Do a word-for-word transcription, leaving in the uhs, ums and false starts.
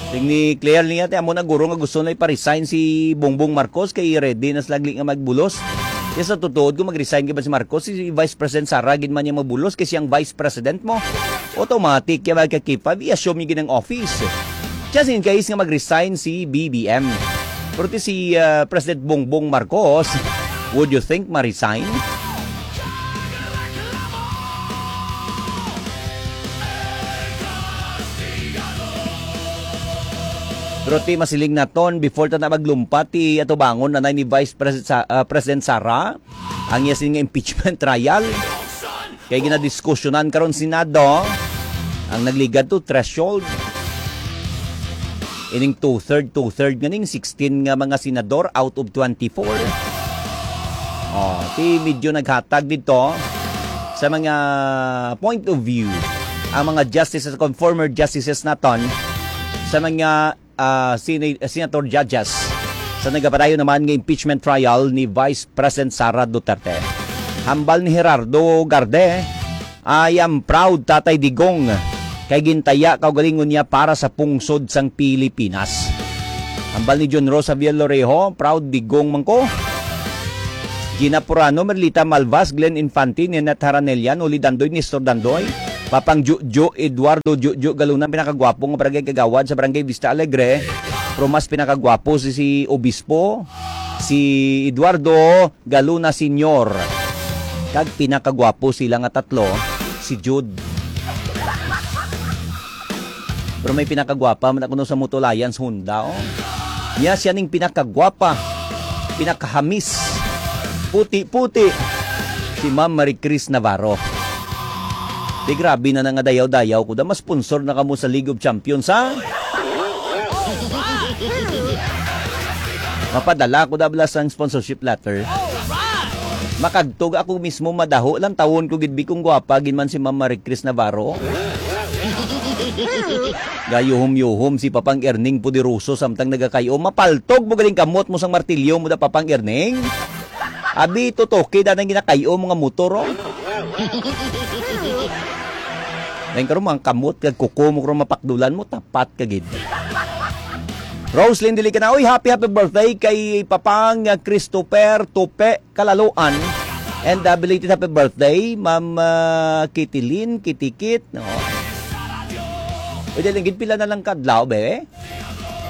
Tingni clear niya amo na guro nga gusto na ipa-resign si Bongbong Marcos kay ready na slagli nga magbulos. Kaya sa tutuod kung mag-resign ka ba si Marcos, si Vice President Sara gid man niya mabulos kasi ang Vice President mo automatic kaya magkakipa i-assume yung ginang office. Just in case nga mag-resign si B B M. Pero si uh, President Bongbong Marcos, would you think ma-resign? Pero ti masiling naton before ta na maglumpat ti ato bangon na ni Vice President, uh, President Sara ang yasin nga impeachment trial. Kaya ginadiskusyonan karon Senado ang nagligad to threshold. Ining two-third, two-third nga ning sixteen nga mga senador out of twenty-four. Oh, ti medyo naghatag dito sa mga point of view ang mga justices, former justices naton sa mga Uh, Sen- Senator Judges sa nagapadayo naman ng impeachment trial ni Vice President Sara Duterte. Hambal ni Gerardo Garde, I am proud Tatay Digong kay gintaya kaugalingon niya para sa pungsod sang Pilipinas. Hambal ni John Rosa Villarejo, proud Digong mangko. Gina Purano, Merlita Malvas, Glenn Infante, Nenat Haranelian, Uli Dandoy, Nestor Dandoy, Papang Jujo, Eduardo Jujo Galunan, pinakagwapo ng barangay Kagawad sa barangay Vista Alegre. Pero mas pinakagwapo si, si Obispo, si Eduardo Galuna Senior. Kag pinakagwapo sila nga tatlo, si Jude. Pero may pinakagwapa, manakuno sa Mutulayan, Honda. Oh. Niya siya ning pinakagwapa, pinakahamis, puti-puti, si Ma'am Marie Chris Navarro. Di grabe na nga dayaw-dayaw ko da mas sponsor na kamo sa League of Champions ha. Mapadala ko da blas ang sponsorship letter. Makagtog ako mismo madaho lang tawon ko gidbi kong gwapa ginman si Ma'am Marie Chris Navarro. Gayuhom-yuhom si Papang Erning Pudiroso samtang nagakayo mapaltog mo galing kamot mo sang martilyo mo da Papang Erning. Abi totoke da nang ginakayo mga motor oh. Ngayon karon mga kamot kag kuko mo karon mapakdulan mo tapat kagid. Roslyn dili ka na, oy happy happy birthday kay Papang Christopher Tope Kalaluan and uh, belated happy birthday Ma'am uh, Kitilin Kitikit no. Oy dili gid pila na lang kadlaw be.